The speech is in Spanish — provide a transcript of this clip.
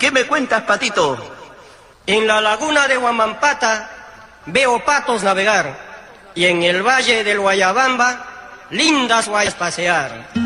¿Qué me cuentas, Patito? En la laguna de Huamampata veo patos navegar y en el valle del Guayabamba lindas guayas pasear.